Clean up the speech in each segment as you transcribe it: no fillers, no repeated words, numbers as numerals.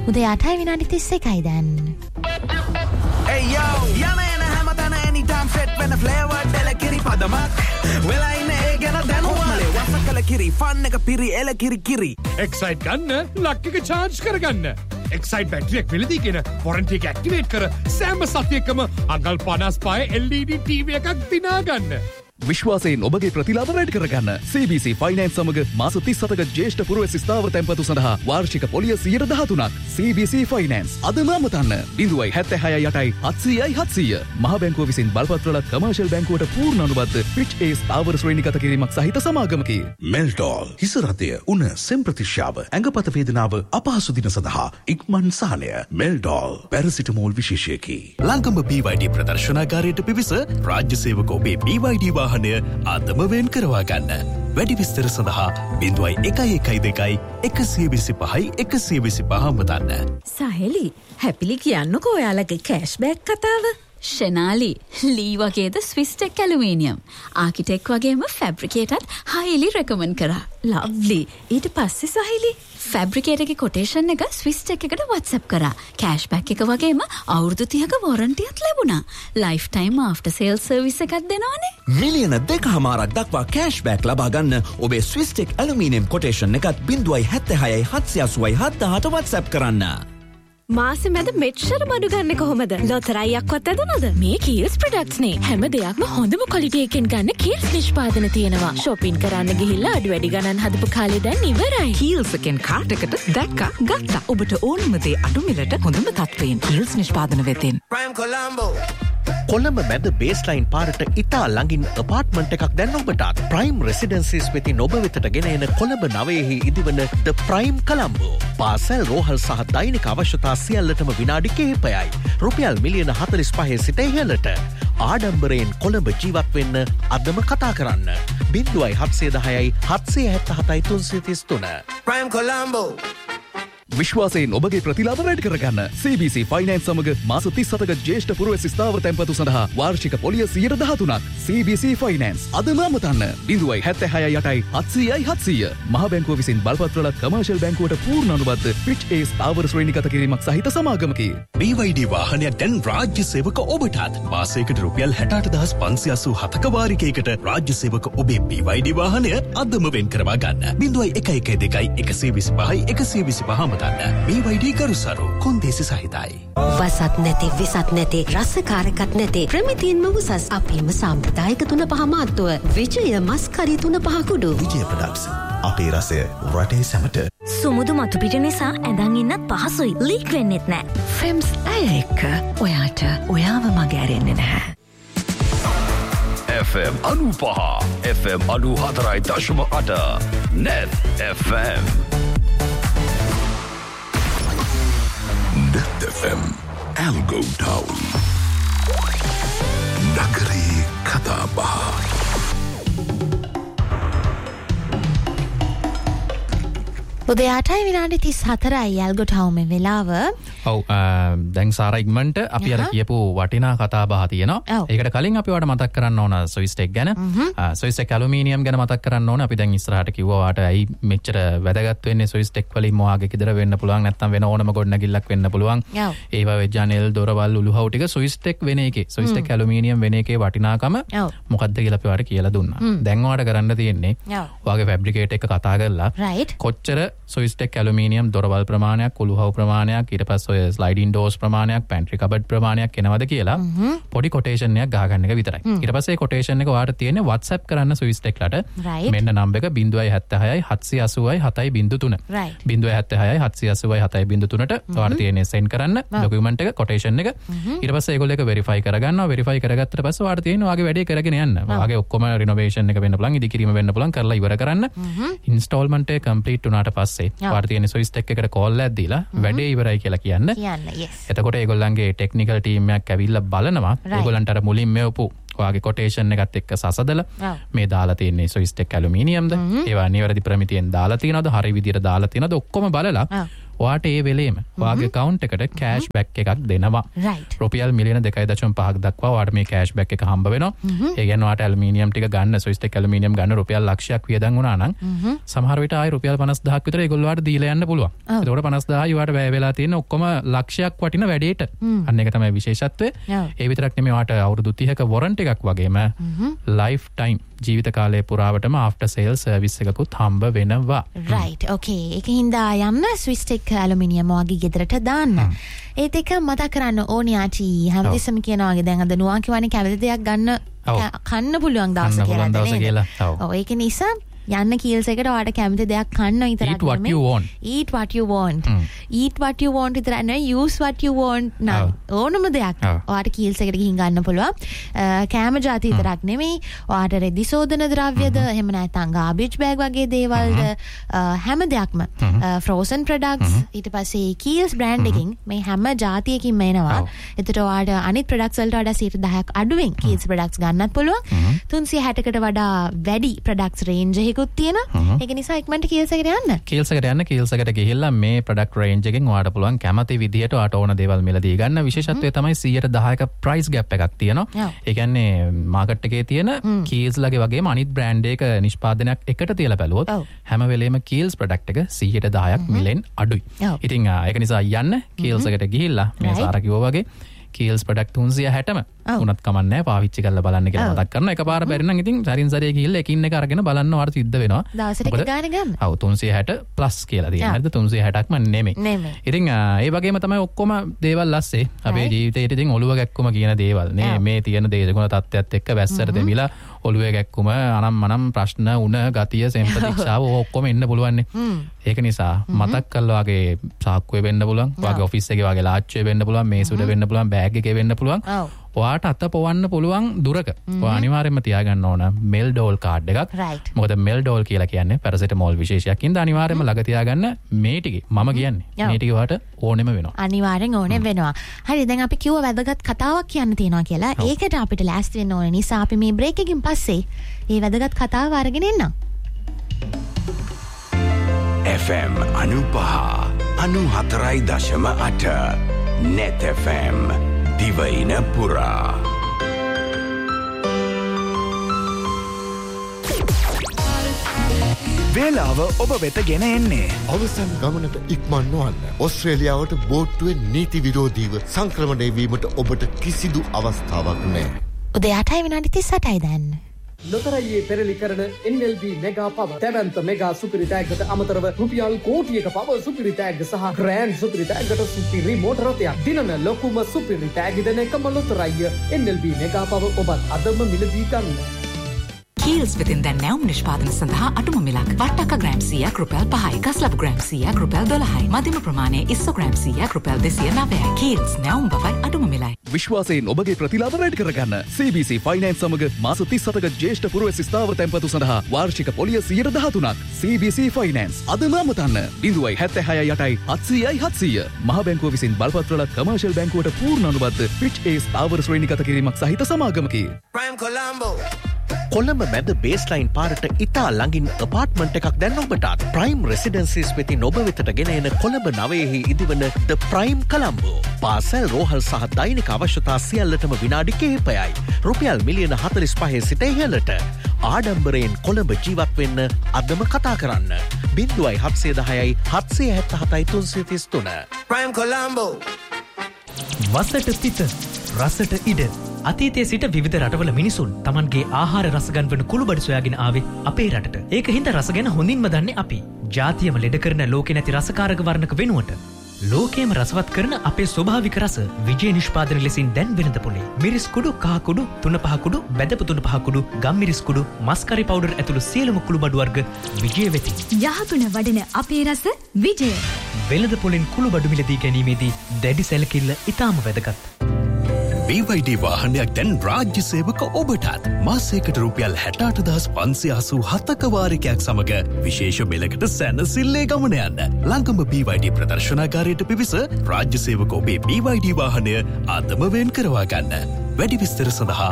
උදේ 8:31යි දැන්. Hey yo, යන හැමතැන anytime set වෙන flavor දෙලකිරි පදමක්. වෙලා ඉන්නේ ඒ ගැන දැනුවත්. වසකල කිරි ෆන් එක පිරි එල කිරි. එක්සයිට් ගන්න ලක් එක charge කරගන්න. එක්සයිට් බැටරි එක වෙලදීගෙන warranty එක activate කර සෑම සතියකම අඟල් 55 LED TV එකක් දිනා ගන්න. විශ්වාසයෙන් ඔබගේ ප්‍රතිලාභ වැඩි කරගන්න CBC Finance සමග මාස 37ක ජ්‍යෙෂ්ඨ පුරවැසි ස්ථාවර තැන්පතු සඳහා වාර්ෂික පොලිය 13%ක් CBC Finance අදම අමතන්න 0.76 700 මහ බැංකුව විසින් බලපත්‍රලත් කමර්ෂල් බැංකුවට පූර්ණ අනුබද්ධ Fitch A ස්ථාවර ශ්‍රේණිගත කිරීමක් සහිත සමාගමකි. මෙල්ටෝල් හිස රතය උණ සෙම් ප්‍රතිශ්‍යාව ඇඟපත වේදනාව අපහසු දින සඳහා ඉක්මන් සහනය මෙල්ටෝල් පැරසිටමෝල් විශේෂයකි. ලංකම BYD ප්‍රදර්ශනාගාරයට පිවිස රාජ්‍ය සේවක ඔබේ BYD වාහනය අදම වෙන් කරවා ගන්න. වැඩි විස්තර සඳහා 0112 125 125 මතන්න. සහෙලි හැපිලි කියන්නකෝ ඔයාලගේ කෑෂ්බැක් කතාව. ෂෙනාලි ලී වගේද ස්විස්ටෙක් ඇලුමිනියම් ආකිටෙක් වගේම ෆැබ්‍රිකේටත් හයිලි රෙකමන්ඩ් කරා. ලව්ලි. ඊට පස්සේ සහෙලි ෆැබ්‍රිකේට් එකේ කොටේෂන් එක ස්විස්ටෙක් එකට WhatsApp කරා. කෑෂ්බැක් එක වගේම අවුරුදු 30ක වොරන්ටියක් ලැබුණා. Life time after sale service එකක් දෙනවනේ. මිලියන 2.5ක් දක්වා කෑෂ්බැක් ලබා ගන්න ඔබේ ස්විස්ටෙක් ඇලුමිනියම් කොටේෂන් එකත් 0.76 780 718 WhatsApp කරන්න. මාසෙ මැද මෙච්චර බඩු ගන්න කොහොමද? ලොතරැයියක්වත් ඇදුනද? මේ කීල්ස් ප්‍රොඩක්ට්ස් නේ. හැම දෙයක්ම හොඳම ක්වොලිටි එකෙන් ගන්න කීල්ස් නිෂ්පාදන තියෙනවා. shopping කරන්න ගිහිල්ලා අඩු වැඩි ගණන් හදපු කාලේ දැන් ඉවරයි. කීල්ස් එකෙන් කාට් එකට දැක්කා ගත්තා. ඔබට ඕනම දේ අඩු මිලට හොඳම තත්ත්වයෙන් කීල්ස් නිෂ්පාදන වෙතින්. Prime Colombo. කොළඹ මැද බේස්ලයින් පාරට ඉතා ළඟින් apartment එකක් දැන් ඔබටත් Prime Residences වෙතින් ඔබ වෙතට ගෙන එන කොළඹ නවයේහි ඉදිවන The Prime Colombo. පාසල් රෝහල් සහ දෛනික අවශ්‍යතා සියල්ලටම විනාඩි කිහිපයයි. රුපියල් මිලියන 45 සිට ඉහළට. ආඩම්බරයෙන් කොළඹ ජීවත් වෙන්න අදම කතා කරන්න. 0710 777 333. Prime Colombo. විශ්වාසයෙන් ඔබගේ ප්‍රතිලාභ වැඩි කරගන්න CBC Finance සමග මාස 37ක ජ්‍යෙෂ්ඨ පුරවැසි ස්ථාවර තැන්පතු සඳහා වාර්ෂික පොලිය 13%ක් CBC Finance අදම අමතන්න 0.76 700 මහ බැංකුව විසින් බලපත්‍රලත් කමර්ෂල් බැංකුවට පූර්ණ අනුබද්ධ Fitch A ස්ථාවර ශ්‍රේණිගත කිරීමක් සහිත සමාගමකි. BYD වාහනයක් දැන් රාජ්‍ය සේවක ඔබටත් මාසයකට රුපියල් 68587ක වාරිකයකට රාජ්‍ය සේවක ඔබේ BYD වාහනය අදම වෙන් කරවා ගන්න. 0112 125 125 BYD කරුසරු කොන්දේසි සහිතයි. වසත් නැති විසත් නැති රසකාරකත් නැති ප්‍රමිතින්ම උසස් අපේම සාම්ප්‍රදායික 3-5 මාත්තුව විජය මස්කරි 3-5 කුඩු. විජය ප්‍රොඩක්ට්ස් අපේ රසය රටේ සැමට. සුමුදු මතු පිට නිසා ඇඳන් ඉන්නත් පහසුයි. ලීක් වෙන්නෙත් නෑ. ෆ්‍රෙම්ස් ඇය එක්ක ඔයාට ඔයාව මගහැරෙන්නේ නැහැ. FM 95 FM 94.8 Net FM Net FM Algo Town Nagari Kataba උදේ 8:34යි යල්ගෝ ටවුමේ වෙලාව. ඔව් දැන් සාරා ඉක්මනට අපි අර කියපු වටිනා කතා බහ තියෙනවා. ඒකට කලින් අපි ඔයාලට මතක් කරන්න ඕන ස්විස්ටෙක් ගැන. ස්විස්ටෙක් ඇලුමිනියම් ගැන මතක් කරන්න ඕන. අපි දැන් ඉස්සරහට කිව්වා වාට ඇයි මෙච්චර වැදගත් වෙන්නේ ස්විස්ටෙක් වලින් මොවාගේ කිදර වෙන්න පුළුවන් නැත්නම් වෙන ඕනම ගොඩනැගිල්ලක් වෙන්න පුළුවන්. ඒවා වෙජ්ජානෙල් දොරවල් උළුහව් ටික ස්විස්ටෙක් වෙන එකේ ස්විස්ටෙක් ඇලුමිනියම් වෙන එකේ වටිනාකම මොකක්ද කියලා අපි ඔයාලට කියලා දුන්නා. දැන් ඔයාලට කරන්න තියෙන්නේ ඔයාගේ ෆැබ්‍රිකේට් එක කතා කරලා කොච්චර ස්විස්ටෙක් ඇලුමිනියම් දොරවල් ප්‍රමාණයක් උළුහව් ප්‍රමාණයක් ඊට පස්සේ ඔය ස්ලයිඩින් ඩෝර්ස් ප්‍රමාණයක් පැන්ට්‍රි කබඩ් ප්‍රමාණයක් එනවද කියලා පොඩි කොටේෂන් එකක් ගහගන්න එක විතරයි. ඊට පස්සේ කොටේෂන් එක ඔයාලට තියෙන්නේ WhatsApp කරන්න ස්විස්ටෙක්ලට මෙන්න නම්බර් එක 0.76 780 7.3 0.76 780 7.3ට ඔයාලට තියෙන්නේ සෙන්ඩ් කරන්න ડોකියුමන්ට් එක කොටේෂන් එක. ඊට පස්සේ ඒගොල්ලෝ ඒක වෙරිෆයි කරගන්නවා. වෙරිෆයි කරගත්තට පස්සේ ඔයාලට තියෙන්නේ ඔයාගේ වැඩේ කරගෙන යන්න. ඔයාගේ ඔක්කොම රිනෝවේෂන් එක වෙන්න පුළුවන් ඉදිකිරීම වෙන්න පුළුවන් කරලා ඉවර කරන්න. ඉන්ස්ටෝල්මන්ට් එක කම්ප්ලීට් වුණාට පස්සේ ඔයාලට තියෙන්නේ ස්විස්ටෙක් එකට කෝල් එකක් දීලා වැඩේ ඉවරයි කියලා කියන්න. එතකොට ඒගොල්ලන්ගේ ටෙක්නිකල් ටීම් එකක් ඇවිල්ලා බලනවා. ඒගොල්ලන්ට අර මුලින් මෙවපු ඔයාගේ කොටේෂන් එකත් එක්ක සසදලා මේ දාලා තියෙන්නේ ස්විස්ටෙක් ඇලුමිනියම්ද ඒවා නිවැරදි ප්‍රමිතියෙන් දාලා තියෙනවද හරි විදියට දාලා තියෙනවද ඔක්කොම බලලා ඔයාට ඒ වෙලේම ඔයාගේ account එකට cash back එකක් දෙනවා. රුපියල් මිලියන 2.5ක් දක්වා ඔයාට මේ cash back එක හම්බ වෙනවා. ඒ කියන්නේ ඔයාට ඇලුමිනියම් ටික ගන්න Swisstech ඇලුමිනියම් ගන්න රුපියල් ලක්ෂයක් වියදම් වුණා නම් සමහර විට ආයේ රුපියල් 50000ක් විතර ඒගොල්ලෝ ඔයාට දීලා යන්න පුළුවන්. ඒතකොට 50000 ඔයාට වැය වෙලා තියෙන ඔක්කොම ලක්ෂයක් වටින වැඩේට. අන්න ඒක තමයි විශේෂත්වය. ඒ විතරක් නෙමෙයි ඔයාට අවුරුදු 30ක warranty එකක් වගේම lifetime ජීවිත කාලය පුරාවටම after sale service එකකුත් හම්බ වෙනවා. right okay ඒක හින්දා යන්න Swisstech ඇලුමිනියම් වගේ ගෙදරට දාන්න. ඒත් එක මතක් කරන්න ඕනේ ආචි හැමතිස්සම කියනවා වගේ දැන් අද නුවන් කියවනේ කැමති දෙයක් ගන්න කන්න පුළුවන් දවස කියලා. ඔව් ඒක නිසා යන්න කීල්ස් එකට ඔයාලට කැමති දෙයක් කන්න විතරක් eat what you want. eat what you want. eat what you want විතරක් නෙවෙයි use what you want නම් ඕනම දෙයක් ඔයාලට කීල්ස් එකට ගිහින් ගන්න පුළුවන්. කෑම ಜಾති විතරක් නෙවෙයි ඔයාලට රෙදි සෝදන ද්‍රව්‍යද එහෙම නැත්නම් garbage bag වගේ දේවල්ද හැම දෙයක්ම frozen products ඊට පස්සේ කීල්ස් brand එකකින් මේ හැම જાතියකින්ම එනවා. එතකොට ඔයාලට අනිත් products වලට වඩා 10% අඩුවෙන් කීල්ස් products ගන්නත් පුළුවන්. 360කට වඩා වැඩි products range එකක් ඒක නිසා ඉක්මනට කීල්ස් එකට යන්න. කීල්ස් එකට ගිහිල්ලා මේ product range එකෙන් ඔයාලට පුළුවන් කැමති විදියට ඔයාලට ඕන දේවල් මිලදී ගන්න. විශේෂත්වය තමයි 110ක price gap එකක් තියෙනවා. ඒ කියන්නේ market එකේ තියෙන කීල්ස් ලගේ වගේම අනිත් brand එක නිෂ්පාදනයක් එකට තියලා බැලුවොත් හැම වෙලේම කීල්ස් product එක 110ක් මිලෙන් අඩුයි. ඉතින් ඒක නිසා යන්න කීල්ස් එකට ගිහිල්ලා මේ සාර කිව්වා වගේ කීල්ස් product 360ම උනත් කමන්නේ පාවිච්චි කරලා බලන්න කියලා මතක් කරනවා. එකපාර බැරි නම් ඉතින් සරින් සරිය ගිහිල්ලා එකින් එක අරගෙන බලන්න ඔයාලට සිද්ධ වෙනවා. දවසට එක ගාන ගන්න. ඔව් 360 plus කියලා තියෙනවා. හරිද? 360ක්ම නෙමෙයි. ඉතින් ඒ වගේම තමයි ඔක්කොම දේවල් ඇස්සේ අපේ ජීවිතේට ඉතින් ඔළුව ගැක්කුම කියන දේවල් නේ මේ තියෙන දේශගුණ තත්ත්වයක් එක්ක වැස්සට දෙමිලා ඔළුවේ ගැක්කුම අනම්මනම් ප්‍රශ්න උණ ගතිය සෙම්පතික්ෂාව ඔක්කොම එන්න පුළුවන් නේ. ඒක නිසා මතක් කරලා වගේ සාක්කුවේ වෙන්න පුළුවන්. වගේ ඔෆිස් එකේ වගේ ලාච්චුවේ වෙන්න පුළුවන්. මේස උඩ වෙන්න පුළුවන්. බෑග් එකේ වෙන්න පුළුවන්. ඔයාට අත පොවන්න පුළුවන් දුරක ඔයා අනිවාර්යයෙන්ම තියාගන්න ඕන මෙල්ඩෝල් කාඩ් එකක්. මොකද මෙල්ඩෝල් කියලා කියන්නේ පැරසිටමෝල් විශේෂයක්. ඉතින් අනිවාර්යයෙන්ම ළඟ තියාගන්න මේ ටිකේ මම කියන්නේ මේ ටිකේ ඔයාට ඕනෙම වෙනවා. අනිවාර්යෙන් ඕනෙම වෙනවා. හරි දැන් අපි කිව්ව වැදගත් කතාවක් කියන්න තියෙනවා කියලා. ඒකට අපිට ලෑස්ති වෙන්න ඕන නිසා අපි මේ බ්‍රේක් එකකින් පස්සේ මේ වැදගත් කතාව අරගෙන එන්නම්. FM 95.4.8 Net FM දිවයින පුරා වේලාව ඔබ වෙත ගෙන එන්නේ අවසන් ගමනට ඉක්මන් නොවන්න. ඔස්ට්‍රේලියාවට බෝට්ටුවෙන් නීති විරෝධීව සංක්‍රමණය වීමට ඔබට කිසිදු අවස්ථාවක් නැහැ. උදේ 8යි විනාඩි 38යි දැන්. ලොතරැයියේ පෙරලි කරන NLB මෙගා පව දැවන්ත මෙගා සුපිරි තෑග්ගට අමතරව රුපියල් කෝටියක පව සුපිරි තෑග්ග සහ ග්‍රෑන්ඩ් සුපිරි තෑග්ගට සුපිරි මෝටර රථයක් දිනන ලොකුම සුපිරි තෑග්ග දෙන එකම ලොතරැයිය NLB මෙගා පව ඔබත් අදම මිලදී ගන්න. කීල්ස් වෙතින් දැන් නැවුම් නිෂ්පාදන සඳහා අඩුම මිලක්. වට්ටක්ක ග්‍රෑම් 100ක් රුපියල් 5යි. ගස්ලබු ග්‍රෑම් 100ක් රුපියල් 12යි. මධ්‍යම ප්‍රමාණයේ ඉස්සෝ ග්‍රෑම් 100ක් රුපියල් 209යි. කීල්ස් නැවුම් බවයි අඩුම මිලයි. විශ්වාසයෙන් ඔබගේ ප්‍රතිලාභ වැඩි කරගන්න CBC Finance සමග මාස 37ක ජ්‍යෙෂ්ඨ පුරවැසි ස්ථාවර තැන්පතු සඳහා වාර්ෂික පොලිය 13%ක්. CBC Finance අදම අමතන්න 0.78යි 700යි 700. මහ බැංකුව විසින් බලපත්‍රල කමර්ෂල් බැංකුවට පූර්ණ අනුබද්ධ Fitch A ස්ථාවර ශ්‍රේණිගත කිරීමක් සහිත සමාගමකි. Prime Colombo කොළඹ මැද බේස්ලයින් පාරට ඉතා ළඟින් අපාර්ට්මන්ට් එකක් දැන් ඔබටත් ප්‍රයිම් රෙසිඩන්සිස් වෙතින් ඔබ වෙතට ගෙන එන කොළඹ නවයෙහි ඉදිවන ද ප්‍රයිම් කොළඹෝ. පාසල් රෝහල් සහ දෛනික අවශ්‍යතා සියල්ලටම විනාඩි කිහිපයයි. රුපියල් මිලියන 45 සිට ඉහළට. ආඩම්බරයෙන් කොළඹ ජීවත් වෙන්න අදම කතා කරන්න. 0710යි 777යි 333. ප්‍රයිම් කොළඹෝ. වසට පිට රසට ඉඩ අතීතයේ සිට විවිධ රටවල මිනිසුන් තමන්ගේ ආහාර රස ගන්වන කුළුබඩු සොයාගෙන ආවේ අපේ රටට. ඒක හින්දා රස ගැන හොඳින්ම දන්නේ අපි. ජාතියම ලෙඩ කරන ලෝකේ නැති රසකාරක වර්ණක වෙනුවට ලෝකයේම රසවත් කරන අපේ ස්වභාවික රස විජේ නිෂ්පාදන ලෙසින් දැන් වෙනද පොලේ. මිරිස් කුඩු, කහ කුඩු, තුන පහ කුඩු, බැදපු තුන පහ කුඩු, ගම්මිරිස් කුඩු, මස්කරි පවුඩර් ඇතුළු සියලුම කුළුබඩු වර්ග විජේ වෙතින්. යහගුණ වඩන අපේ රස විජය. වෙළඳ පොලෙන් කුළුබඩු මිලදී ගැනීමේදී දැඩි සැලකිල්ල ඉතාම වැදගත්. BYD වාහනයක් දැන් රාජ්‍ය සේවක ඔබටත් මාසයකට රුපියල් 68587ක වාරිකයක් සමග විශේෂ මෙලකට සැනසෙල්ලේ ගමන යන්න. ළඟම BYD ප්‍රදර්ශනාගාරයට පිවිස රාජ්‍ය සේවක ඔබේ BYD වාහනය අදම වෙන් කරවා ගන්න. වැඩි විස්තර සඳහා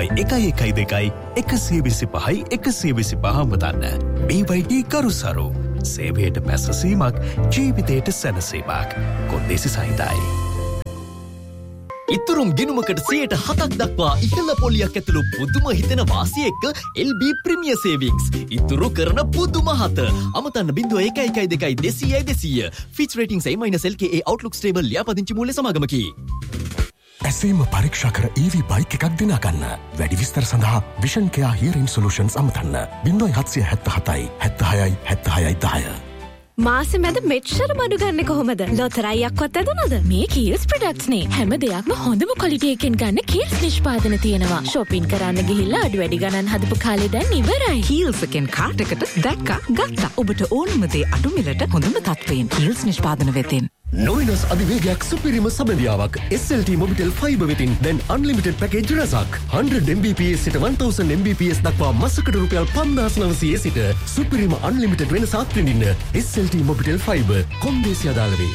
0112 125 125 මතන්න. BYD කරුසරු සේවයට පැසසීමක් ජීවිතයට සැනසීමක්. කොන්දේසි සහිතයි. ඉතුරුම් ගිනුමකට 7% දක්වා ඉහළ පොලියක් ඇතුළු පුදුම හිතෙන වාසිය එක්ක LB ප්‍රීමියර් සේවිංග්ස්. ඉතුරු කරන පුදුම හත. අමතන්න 0112 Fitch Ratings A-LKA Outlook Stable ලියාපදිංචි මූල්‍ය සමාගමකි. ඇසීම පරීක්ෂා කර EV බයික් එකක් දිනා ගන්න. වැඩි විස්තර සඳහා Vision Care Hearing Solutions අමතන්න. 0777 76 76 10. මාස මැද මෙච්චර බඩු ගන්න කොහොමද? ලොතරැයියක්වත් ඇදුනද? මේ කීල්ස් ප්‍රොඩක්ට්ස් නේ. හැම දෙයක්ම හොඳම ක්වොලිටි එකෙන් ගන්න කීල්ස් නිෂ්පාදන තියෙනවා. shopping කරන්න ගිහිල්ලා අඩු වැඩි ගණන් හදපු කාලේ දැන් ඉවරයි. කීල්ස් එකෙන් කාට් එකට දැක්කා ගත්තා. ඔබට ඕනම දේ අඩු මිලට හොඳම තත්ත්වයෙන් කීල්ස් නිෂ්පාදන වෙතින්. නොවිනස් අධිවේගයක් සුපිරිම සබඳියාවක් SLT Mobitel Fiber වෙතින් දැන් unlimited package රසක් 100 Mbps සිට 1000 Mbps දක්වා මාසකට රුපියල් 5900 සිට සුපිරිම unlimited වෙනසක් විඳින්න SLT Mobitel Fiber කොන්දේසි අදාළ වේ.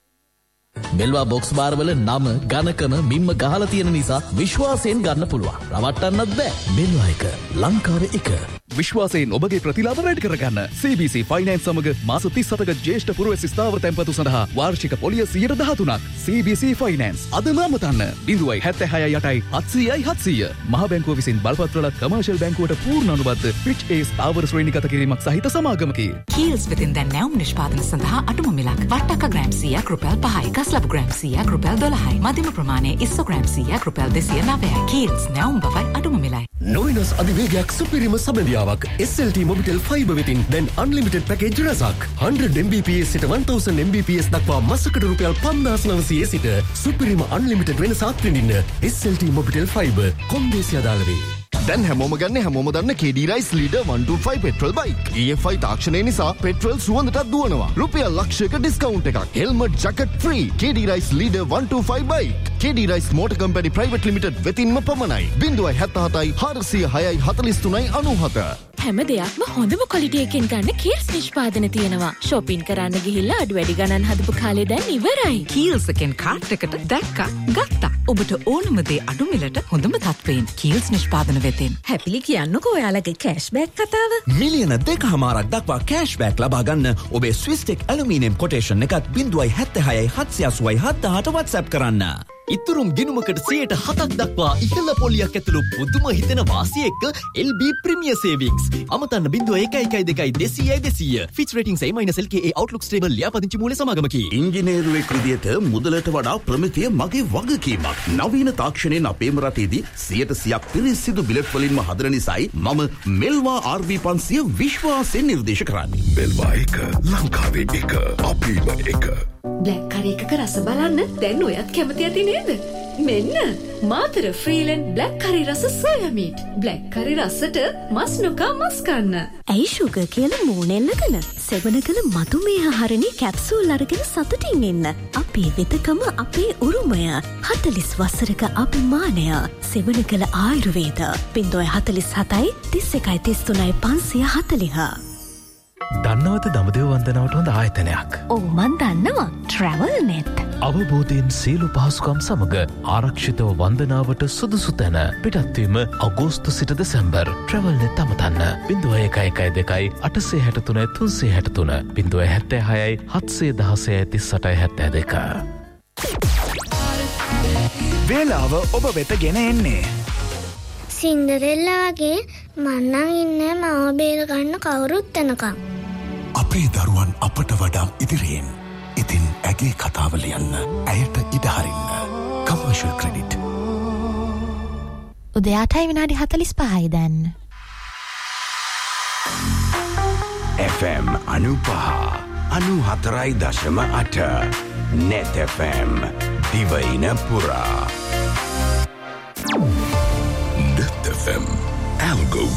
මෙල්වා බොක්ස් බාර් වල නම ඝනකම මිම්ම ගහලා තියෙන නිසා විශ්වාසයෙන් ගන්න පුළුවන්. රවට්ටන්නත් බෑ. මෙල්වා එක ලංකාවේ එක. විශ්වාසයෙන් ඔබගේ ප්‍රතිලාභ වැඩි කරගන්න CBC Finance සමග මාස 37ක ජ්‍යෙෂ්ඨ පුරවැසි ස්ථාවර තැන්පතු සඳහා වාර්ෂික පොලිය 13%ක් CBC Finance අදම අමතන්න 0.76 700 මහ බැංකුව විසින් බලපත්‍රල කමර්ෂල් බැංකුවට පූර්ණ අනුබද්ධ Fitch A ස්ථාවර ශ්‍රේණිගත කිරීමක් සහිත සමාගමකි. කීල්ස් වෙතින් දැන් නැවුම් නිෂ්පාදන සඳහා අඩුම මිලක් වට්ටක ග්‍රෑම් 100ක් රුපියල් 5යි ගස්ලබු ග්‍රෑම් 100ක් රුපියල් 12යි මධ්‍යම ප්‍රමාණය ඉස්සෝ ග්‍රෑම් 100ක් රුපියල් 209යි. කීල්ස් නැවුම් බවයි අඩුම මිලයි. නොවිනස් අධිවේගයක් සුපිරිම සබඳියාවක් SLT Mobitel Fiber වෙතින් දැන් unlimited package රසක් 100 Mbps සිට 1000 Mbps දක්වා මාසකට රුපියල් 5900 සිට සුපිරිම unlimited වෙනසක් විඳින්න SLT Mobitel Fiber කොන්දේසි අදාළ වේ. දැන් හැමෝම දන්න KD Rice Leader 125 petrol bike. EFI තාක්ෂණය නිසා පෙට්‍රල් සුවඳටත් දුවනවා. රුපියල් ලක්ෂයක ඩිස්කවුන්ට් එකක්. Helmet jacket free. KD Rice Leader 125 bike. KD Rice Motor Company Private Limited වෙතින්ම පමණයි. 077 406 43 97. හැම දෙයක්ම හොඳම ක්වොලිටි එකෙන් ගන්න කීල්ස් නිෂ්පාදන තියෙනවා. shopping කරන්න ගිහිල්ලා අඩු වැඩි ගණන් හදපු කාලේ දැන් ඉවරයි. කීල්ස් එකෙන් කාට් එකට දැක්කා ගත්තා. ඔබට ඕනම දේ අඩු මිලට හොඳම තත්ත්වයෙන් කීල්ස් නිෂ්පාදන වෙතින්. හැපිලි කියන්නකෝ ඔයාලගේ කෑෂ්බෑක් කතාව. මිලියන 2.5ක් දක්වා කෑෂ්බෑක් ලබා ගන්න ඔබේ ස්විස්ටෙක් ඇලුමිනියම් කොටේෂන් එකත් 0.76 780 718 WhatsApp කරන්න. ඉතුරුම් ගිනුමකට 7% දක්වා ඉහළ පොලියක් ඇතුළු පුදුම හිතෙන වාසිය එක්ක LB premier සේවිංග්ස්. අමතන්න 0112 Fitch Ratings A-LKA Outlook Stable ලියාපදිංචි මූල්‍ය සමාගමකි. ඉංජිනේරුවෙක් විදියට මුදලට වඩා ප්‍රමිතිය මගේ වගකීමක්. නවීන තාක්ෂණයෙන් අපේම රටේදී 100% පිරිසිදු බිලට් වලින්ම හදන නිසායි මම මෙල්වා RV 500 විශ්වාසයෙන් නිර්දේශ කරන්නේ. මෙල්වා එක ලංකාවේ එක අපේම එක. බ්ලැක් කරි එකක රස බලන්න දැන් ඔයත් කැමති ඇති නේද? මෙන්න මාතර ෆ්‍රීලන්ඩ් බ්ලැක් කරි රස සෝයා මීට්. බ්ලැක් කරි රසට මස් නොකා මස් කන්න. ඇයි ෂුගර් කියලා මූණෙල්ලගෙන සෙවණකල මధుමේහ හරණි කැප්සූල් අරගෙන සතුටින් ඉන්න. අපේ වෙතකම අපේ උරුමය. 40 වසරක අභිමානය. සෙවණකල ආයුර්වේද 047 31 33 540. දන්නවද දඹදිව වන්දනාවට හොඳ ආයතනයක්? ඔව් මන් දන්නවා. Travel Net. අවබෝධයෙන් සියලු පහසුකම් සමග ආරක්ෂිතව වන්දනාවට සුදුසු තැන. පිටත්වීම අගෝස්තු සිට දෙසැම්බර්. Travel Net අමතන්න 0112 863 363 076 716 38 වේලාව ඔබ වෙත ගෙන එන්නේ සින්ඩරෙල්ලා වගේ මන්නන් ඉන්නේ මව බේර ගන්න කවුරුත් එනකම්. අපේ දරුවන් අපට වඩා ඉදිරියෙන්. ඉතින් ඇගේ කතාව ලියන්න. ඇයට ඉඩ හරින්න. Commercial credit. උදේ 8යි විනාඩි 45යි දැන්. FM 95.94.8 Net FM දිවයින පුරා. Net FM Algo